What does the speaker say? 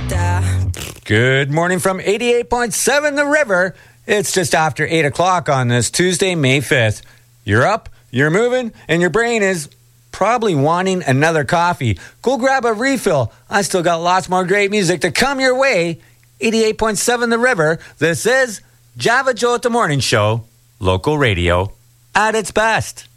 Good morning from 88.7 The River. It's just after 8 o'clock on this Tuesday, May 5th. You're up, you're moving, and your brain is probably wanting another coffee. Go grab a refill. I still got lots more great music to come your way. 88.7 The River. This is Java Joe at the Morning Show. Local radio at its best.